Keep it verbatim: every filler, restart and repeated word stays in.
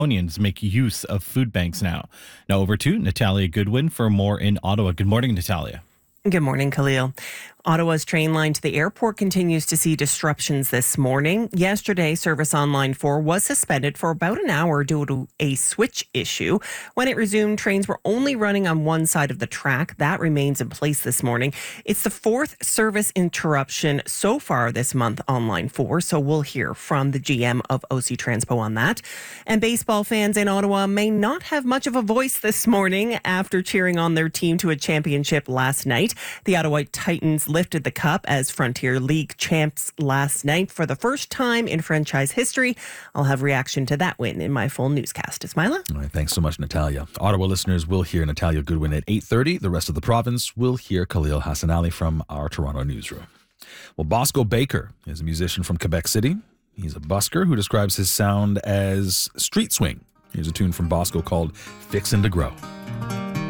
Onions make use of food banks now. Now over to Natalia Goodwin for more in Ottawa. Good morning, Natalia. Good morning, Khalil. Ottawa's train line to the airport continues to see disruptions this morning. Yesterday, service on Line four was suspended for about an hour due to a switch issue. When it resumed, trains were only running on one side of the track. That remains in place this morning. It's the fourth service interruption so far this month on Line four, so we'll hear from the G M of O C Transpo on that. And baseball fans in Ottawa may not have much of a voice this morning after cheering on their team to a championship last night. The Ottawa Titans lifted the cup as Frontier League champs last night for the first time in franchise history. I'll have reaction to that win in my full newscast. Ismaila? All right, thanks so much, Natalia. Ottawa listeners will hear Natalia Goodwin at eight thirty. The rest of the province will hear Khalil Hassanali from our Toronto newsroom. Well, Bosco Baker is a musician from Quebec City. He's a busker who describes his sound as street swing. Here's a tune from Bosco called Fixin' to Grow.